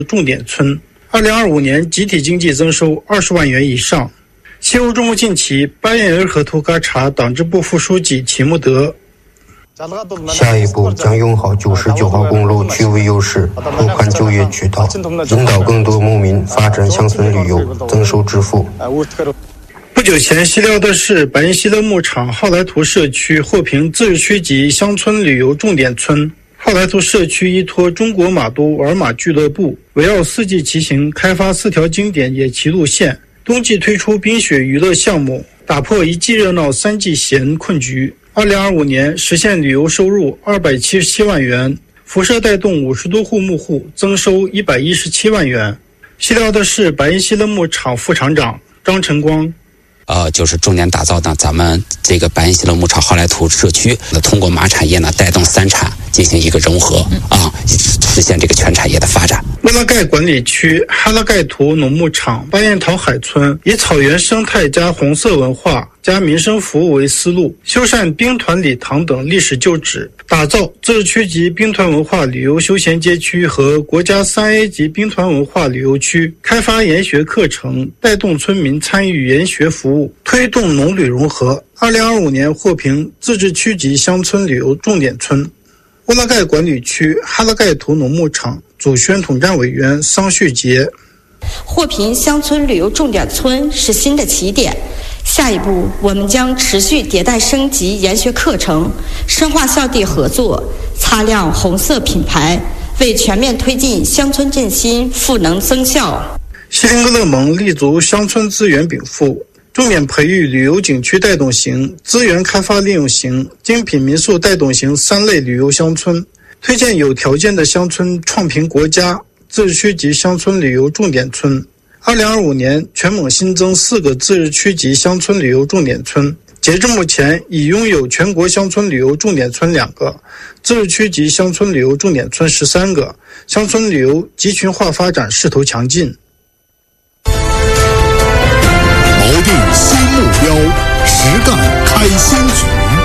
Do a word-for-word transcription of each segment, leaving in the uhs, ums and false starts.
重点村，二零二五年集体经济增收二十万元以上。西欧中国近期巴彦洱河图嘎查党支部副书记齐木德。 下一步将用好九十九号公路区位优势，拓宽就业渠道，引导更多牧民发展乡村旅游，增收致富。 不久前，西辽德市白银西乐牧场浩来图社区获评自治区级乡村旅游重点村。浩来图社区依托中国马都玩马俱乐部，围绕四季骑行开发四条经典野骑路线，冬季推出冰雪娱乐项目，打破一季热闹三季闲困局。二零二五年实现旅游收入二百七十七万元，辐射带动五十多户牧户增收一百一十七万元。西辽德市白银西乐牧场副厂长张晨光。 呃，就是重点打造呢咱们这个白银西乐牧场浩来图社区，通过马产业呢带动三产进行一个融合啊，实现这个全产业的发展。 乌拉盖管理区哈拉盖图农牧场巴彦桃海村以草原生态加红色文化加民生服务为思路，修缮兵团礼堂等历史旧址，打造自治区级兵团文化旅游休闲街区和国家 三 A 级兵团文化旅游区，开发研学课程，带动村民参与研学服务，推动农旅融合。二零二五年获评自治区级乡村旅游重点村。乌拉盖管理区哈拉盖图农牧场组宣统战委员桑旭杰。 获评乡村旅游重点村是新的起点，下一步我们将持续迭代升级研学课程，深化校地合作，擦亮红色品牌，为全面推进乡村振兴赋能增效。 锡林郭勒盟立足乡村资源禀赋，重点培育旅游景区带动型、资源开发利用型、精品民宿带动型三类旅游乡村，推荐有条件的乡村创评国家自治区级乡村旅游重点村。二零二五年，全蒙新增四个自治区级乡村旅游重点村，截至目前已拥有全国乡村旅游重点村两个，自治区级乡村旅游重点村十三个，乡村旅游集群化发展势头强劲。 锚定新目标，实干开新局。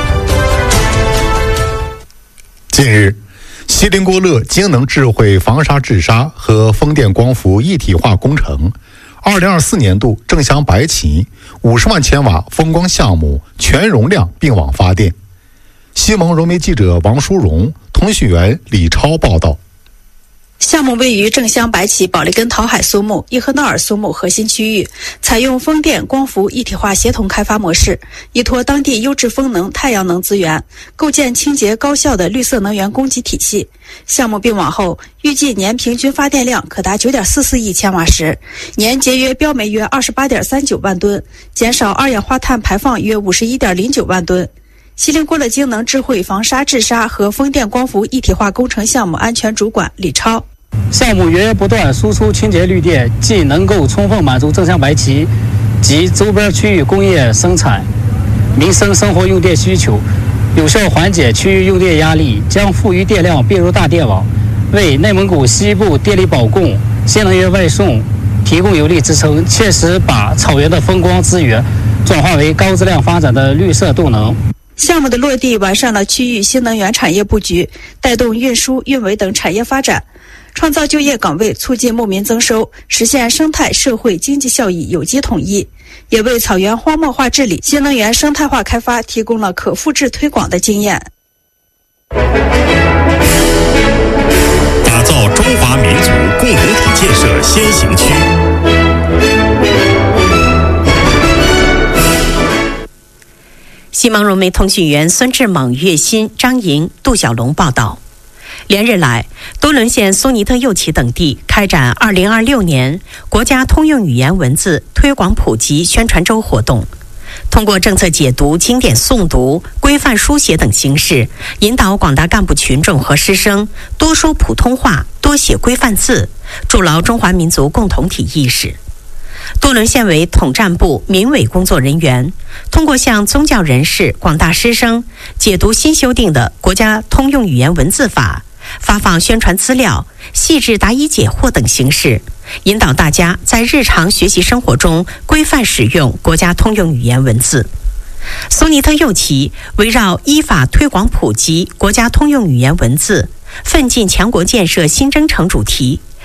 近日，锡林郭勒京能智慧防沙治沙和风电光伏一体化工程二零二四年度正镶白旗五十万千瓦风光项目全容量并网发电。西蒙融媒记者王淑荣、通讯员李超报道。 项目位于正镶白旗保利根桃海苏木伊赫纳尔苏木核心区域，采用风电光伏一体化协同开发模式，依托当地优质风能、太阳能资源，构建清洁高效的绿色能源供给体系。项目并网后，预计年平均发电量可达 九点四四亿千瓦时，年节约标煤约 二十八点三九万吨，减少二氧化碳排放约 五十一点零九万吨。锡林郭勒京能智慧防沙治沙和风电光伏一体化工程项目安全主管李超。 项目源源不断输出清洁绿电，既能够充分满足正镶白旗及周边区域工业生产、民生生活用电需求，有效缓解区域用电压力，将富余电量并入大电网，为内蒙古西部电力保供、新能源外送提供有力支撑，切实把草原的风光资源转化为高质量发展的绿色动能。 项目的落地完善了区域新能源产业布局，带动运输、运维等产业发展，创造就业岗位，促进牧民增收，实现生态社会经济效益有机统一，也为草原荒漠化治理、新能源生态化开发提供了可复制推广的经验。 打造中华民族共同体建设先行区。 西蒙融媒通讯员孙志猛、岳鑫、张莹、杜小龙报道。连日来，多伦县苏尼特右旗等地开展二零二六年国家通用语言文字推广普及宣传周活动，通过政策解读、经典诵读、规范书写等形式，引导广大干部群众和师生多说普通话、多写规范字，筑牢中华民族共同体意识。多伦县委统战部民委工作人员通过向宗教人士、广大师生解读新修订的国家通用语言文字法，发放宣传资料、细致答疑解惑等形式，引导大家在日常学习生活中规范使用国家通用语言文字。苏尼特右旗围绕依法推广普及国家通用语言文字，奋进强国建设新征程主题，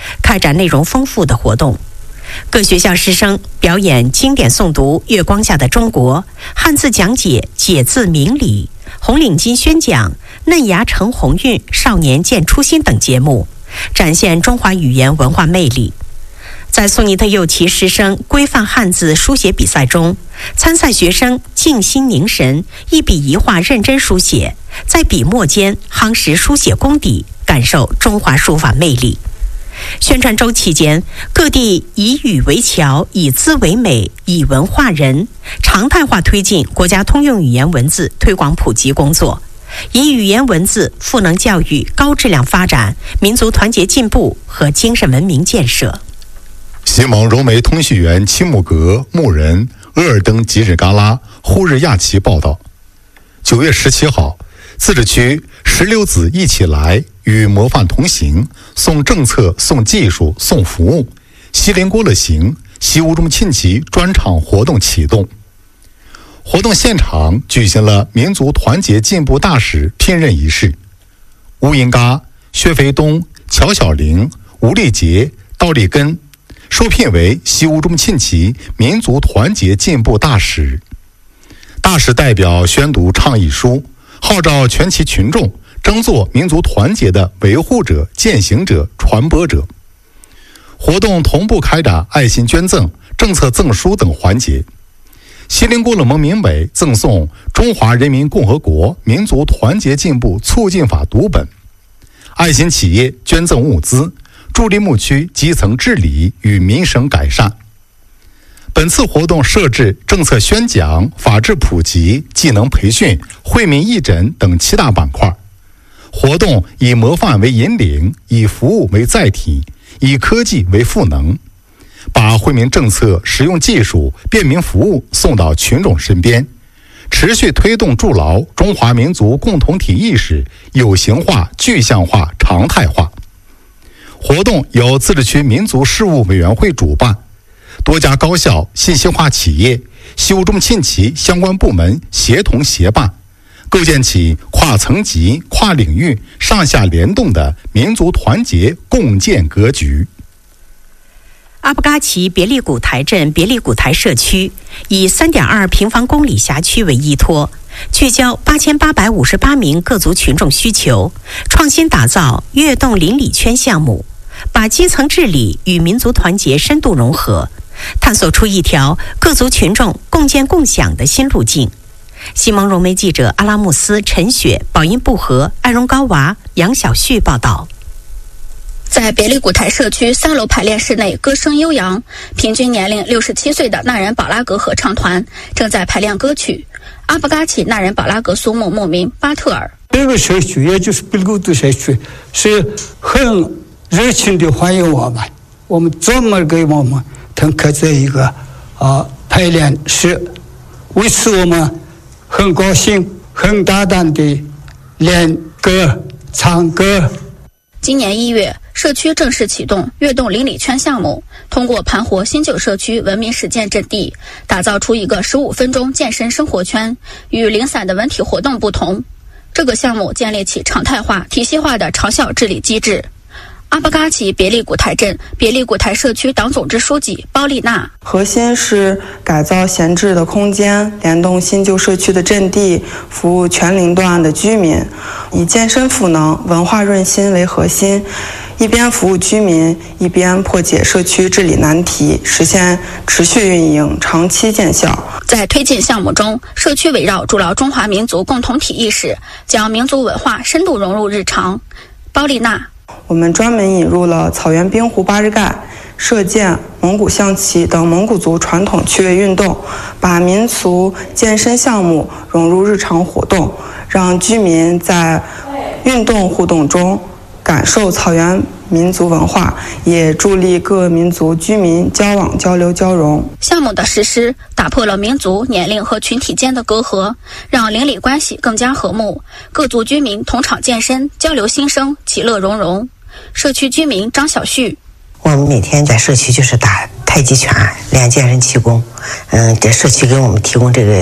开展内容丰富的活动。各学校师生表演经典诵读《月光下的中国》、汉字讲解解字明理、红领巾宣讲、嫩芽成红韵、少年见初心等节目，展现中华语言文化魅力。在苏尼特右旗师生规范汉字书写比赛中，参赛学生静心凝神，一笔一画认真书写，在笔墨间夯实书写功底，感受中华书法魅力。宣传周期间，各地以语为桥，以字为美，以文化人，常态化推进国家通用语言文字推广普及工作，以语言文字赋能教育高质量发展、民族团结进步和精神文明建设。 西蒙柔媒通讯员齐姆格、牧人、鄂尔登吉日嘎拉、呼日亚奇报道，九月十七号，自治区石榴籽一起来与模范同行，送政策、送技术、送服务，锡林郭勒行习吴中沁旗专场活动启动。活动现场举行了民族团结进步大使聘任仪式，吴银嘎、薛肥东、乔小玲、吴立杰、道立根受聘为习吴中沁旗民族团结进步大使。大使代表宣读倡议书，号召全旗群众争做民族团结的维护者、践行者、传播者。活动同步开展爱心捐赠、政策赠书等环节。锡林郭勒盟民委赠送《中华人民共和国民族团结进步促进法》读本，爱心企业捐赠物资，助力牧区基层治理与民生改善。本次活动设置政策宣讲、法治普及、技能培训、惠民义诊等七大板块。活动以模范为引领，以服务为载体，以科技为赋能，把惠民政策、实用技术、便民服务送到群众身边，持续推动筑牢中华民族共同体意识有形化、具象化、常态化。活动由自治区民族事务委员会主办，多家高校、信息化企业、习吴中沁旗相关部门协同协办，构建起跨层级、跨领域、上下联动的民族团结共建格局。 阿布嘎旗别利古台镇别利古台社区以 三点二 平方公里辖区为依托，聚焦八千八百五十八名各族群众需求，创新打造跃动邻里圈项目，把基层治理与民族团结深度融合，探索出一条各族群众共建共享的新路径。西蒙融媒记者阿拉穆斯、陈雪、宝音布和、艾荣高娃、杨小旭报道。 在别利古台社区三楼排练室内，歌声悠扬，平均年龄六十七岁的纳人宝拉格合唱团正在排练歌曲《阿布嘎旗纳人宝拉格苏木牧民巴特尔》。 这个社区也就是别利古台社区是很热情地欢迎我们，我们专门给我们腾开这一个啊排练室，为此我们很高兴，很大胆地练歌、唱歌。 今年一月，社区正式启动跃动邻里圈项目，通过盘活新旧社区文明实践阵地，打造出一个十五分钟健身生活圈。与零散的文体活动不同，这个项目建立起常态化、体系化的长效治理机制。阿布嘎旗别利古台镇别利古台社区党总支书记包丽娜， 核心是改造闲置的空间，联动新旧社区的阵地，服务全龄段的居民，以健身赋能、文化润心为核心，一边服务居民，一边破解社区治理难题，实现持续运营、长期见效。 在推进项目中，社区围绕筑牢中华民族共同体意识，将民族文化深度融入日常。包丽娜， 我们专门引入了草原冰壶巴日盖、射箭、蒙古象棋等蒙古族传统趣味运动，把民俗健身项目融入日常活动，让居民在运动互动中感受草原民族文化，也助力各民族居民交往、交流、交融。 项目的实施打破了民族、年龄和群体间的隔阂，让邻里关系更加和睦，各族居民同场健身、交流心声，其乐融融。社区居民张小旭， 我们每天在社区就是打太极拳、练健身气功，嗯，这社区给我们提供这个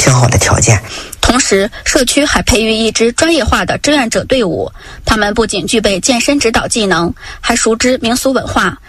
较好的条件。 同时，社区还培育一支专业化的志愿者队伍，他们不仅具备健身指导技能，还熟知民俗文化，